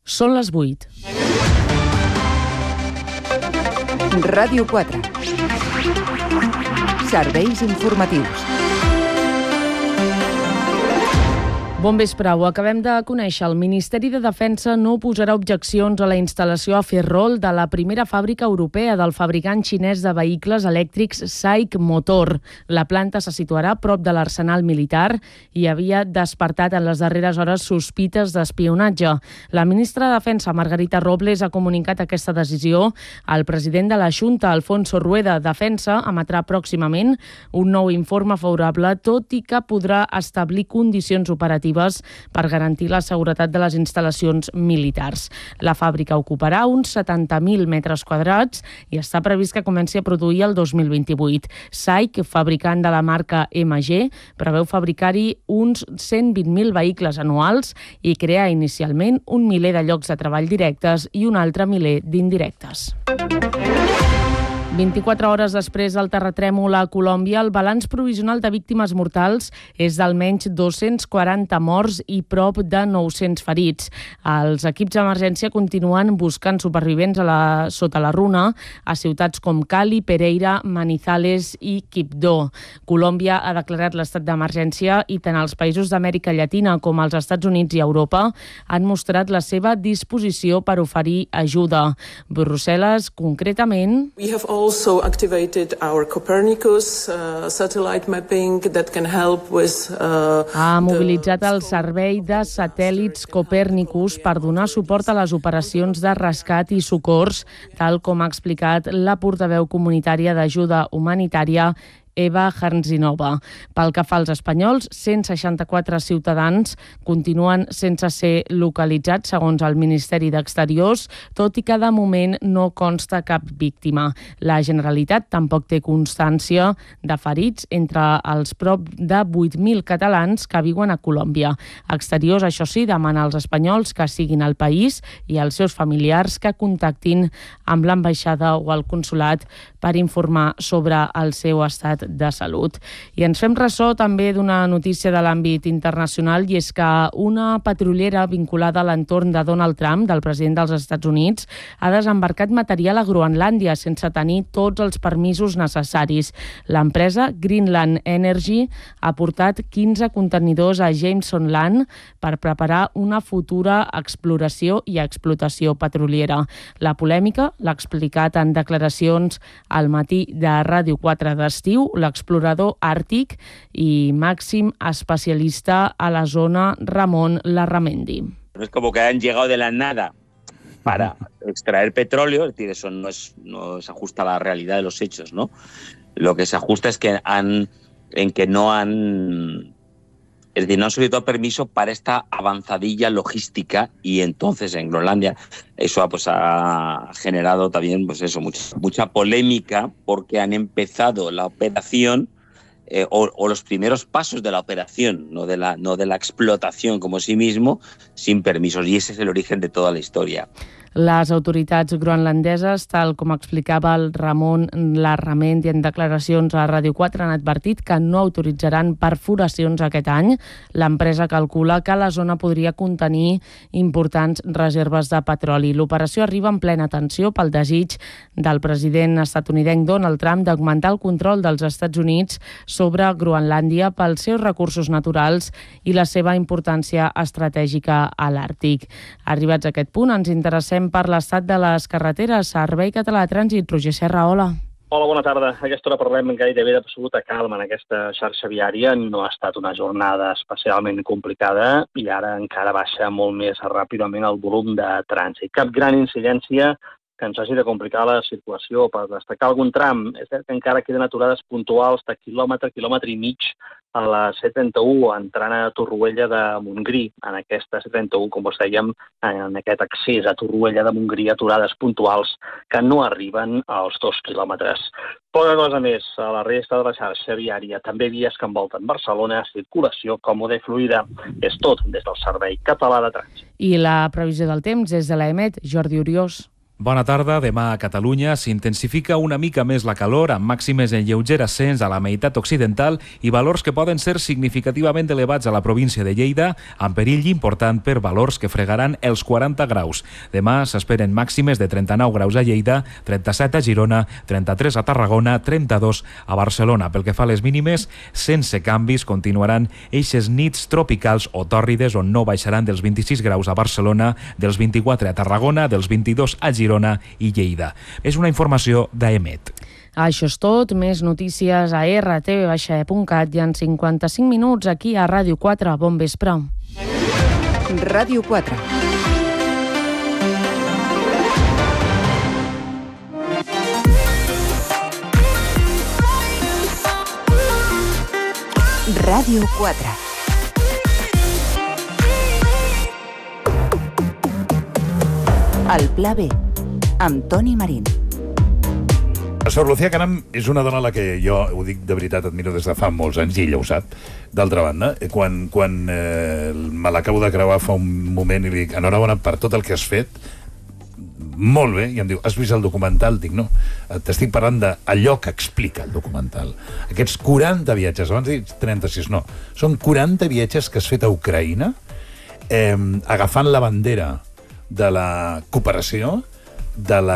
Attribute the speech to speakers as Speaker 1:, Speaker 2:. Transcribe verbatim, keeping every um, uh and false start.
Speaker 1: Són les vuit.
Speaker 2: Ràdio quatre. Serveis informatius.
Speaker 1: Bon vespre, ho acabem de conèixer. El Ministeri de Defensa no posarà objeccions a la instal·lació a Ferrol de la primera fàbrica europea del fabricant xinès de vehicles elèctrics SAIC Motor. La planta se situarà prop de l'arsenal militar i havia despertat en les darreres hores sospites d'espionatge. La ministra de Defensa, Margarita Robles, ha comunicat aquesta decisió al president de la Junta, Alfonso Rueda. Defensa emetrà pròximament un nou informe favorable, tot i que podrà establir condicions operatives per garantir la seguretat de les instal·lacions militars. La fàbrica ocuparà uns setanta mil metres quadrats i està previst que comenci a produir el dos mil vint-i-vuit. SAIC, fabricant de la marca M G, preveu fabricar-hi uns cent vint mil vehicles anuals i crear inicialment un miler de llocs de treball directes i un altre miler d'indirectes. vint-i-quatre hores després del terratrèmol a Colòmbia, el balanç provisional de víctimes mortals és d'almenys dos-cents quaranta morts i prop de nou-cents ferits. Els equips d'emergència continuen buscant supervivents a la, sota la runa a ciutats com Cali, Pereira, Manizales i Quibdó. Colòmbia ha declarat l'estat d'emergència i tant els països d'Amèrica Llatina com els Estats Units i Europa han mostrat la seva disposició per oferir ajuda. Brussel·les, concretament...
Speaker 3: also activated our Copernicus uh, satellite mapping that can help with uh,
Speaker 1: ha mobilitzat el servei de satèl·lits Copernicus per donar suport a les operacions de rescat i socors, tal com ha explicat la portaveu comunitària d'ajuda humanitària Eva Harnzinova. Pel que fa als espanyols, cent seixanta-quatre ciutadans continuen sense ser localitzats, segons el Ministeri d'Exteriors, tot i que de moment no consta cap víctima. La Generalitat tampoc té constància de ferits entre els prop de vuit mil catalans que viuen a Colòmbia. Exteriors, això sí, demana als espanyols que siguin al país i als seus familiars que contactin amb l'ambaixada o el consolat per informar sobre el seu estat de salut. I ens fem ressò també d'una notícia de l'àmbit internacional, i és que una patrullera vinculada a l'entorn de Donald Trump, del president dels Estats Units, ha desembarcat material a Groenlàndia sense tenir tots els permisos necessaris. L'empresa Greenland Energy ha portat quinze contenidors a Jameson Land per preparar una futura exploració i explotació petroliera. La polèmica l'ha explicat en declaracions al matí de Ràdio quatre d'estiu l'explorador àrtic i màxim especialista a la zona Ramon Larramendi.
Speaker 4: Es como que han llegado de la nada para extraer petróleo, es decir, eso no, es, no se ajusta a la realidad de los hechos, ¿no? Lo que se ajusta es que han, en que no han... Es decir, no han solicitado permiso para esta avanzadilla logística, y entonces en Groenlandia eso pues, ha generado también pues eso, mucha, mucha polémica, porque han empezado la operación eh, o, o los primeros pasos de la operación, no de la, no de la explotación como sí mismo, sin permisos, y ese es el origen de toda la historia.
Speaker 1: Les autoritats groenlandeses, tal com explicava el Ramon Larramendi en declaracions a Ràdio quatre, han advertit que no autoritzaran perforacions aquest any. L'empresa calcula que la zona podria contenir importants reserves de petroli. L'operació arriba en plena tensió pel desig del president estatunidenc Donald Trump d'augmentar el control dels Estats Units sobre Groenlàndia pels seus recursos naturals i la seva importància estratègica a l'Àrtic. Arribats a aquest punt, ens interessem per l'estat de les carreteres. Servei Català de Trànsit, Roger Serra, hola.
Speaker 5: Hola, bona tarda. A aquesta hora parlem gairebé d'absoluta calma en aquesta xarxa viària. No ha estat una jornada especialment complicada i ara encara baixa molt més ràpidament el volum de trànsit. Cap gran incidència que ens hagi de complicar la circulació. Per destacar algun tram, és cert que encara queden aturades puntuals de quilòmetre, quilòmetre i mig a la C trenta-u, entrant a Torroella de Montgrí. En aquesta C trenta-u, com vos dèiem, en aquest accés a Torroella de Montgrí, aturades puntuals que no arriben als dos quilòmetres. Poca cosa més a la resta de la xarxa viària. També vies que envolten Barcelona, circulació còmoda i fluida. És tot des del Servei Català de Trànsit.
Speaker 1: I la previsió del temps des de l'E M E T, Jordi Oriós.
Speaker 6: Bona tarda. Demà a Catalunya s'intensifica una mica més la calor, amb màximes en lleuger ascens a la meitat occidental i valors que poden ser significativament elevats a la província de Lleida, amb perill important per valors que fregaran els quaranta graus. Demà s'esperen màximes de trenta-nou graus a Lleida, trenta-set a Girona, trenta-tres a Tarragona, trenta-dos a Barcelona. Pel que fa a les mínimes, sense canvis, continuaran eixes nits tropicals o tòrrides on no baixaran dels vint-i-sis graus a Barcelona, dels vint-i-quatre a Tarragona, dels vint-i-dos a Girona i Lleida. És una informació d'A E M E T.
Speaker 1: Això és tot. Més notícies a erre te ve baixa e punt cat i en cinquanta-cinc minuts aquí a Ràdio quatre. Bon vespre.
Speaker 2: Ràdio quatre. Ràdio quatre. El Pla B, amb Toni Marín.
Speaker 7: Sor Lucía Caram és una dona a la que jo, ho dic de veritat, admiro des de fa molts anys, i ella ho sap. D'altra banda, quan, quan eh, me l'acabo de creuar fa un moment i li dic enhorabona per tot el que has fet, molt bé, i em diu, has vist el documental? Dic, no, t'estic parlant d'allò que explica el documental. Aquests quaranta viatges, abans dic trenta-sis, no, són quaranta viatges que has fet a Ucraïna, eh, agafant la bandera de la cooperació, de la